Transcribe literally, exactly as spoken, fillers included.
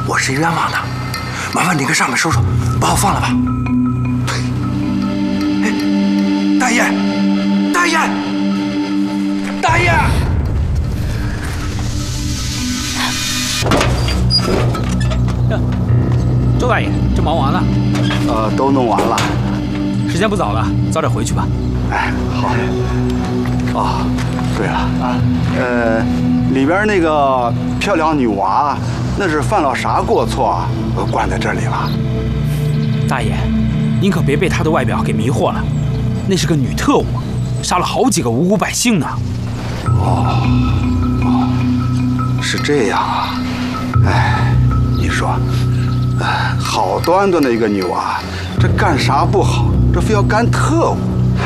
我是冤枉的，麻烦你跟上面说说，把我放了吧。呸！哎，大爷，大爷，大爷！ 周大爷，这忙完了？ 呃，都弄完了。 时间不早了，早点回去吧。 哎，好。哦，对了啊，呃，里边那个漂亮女娃，那是犯了啥过错啊？关在这里了。 大爷，您可别被她的外表给迷惑了，那是个女特务，杀了好几个无辜百姓呢。 哦，哦，是这样啊。哎，你说，哎，好端端的一个女娃，这干啥不好，这非要干特务。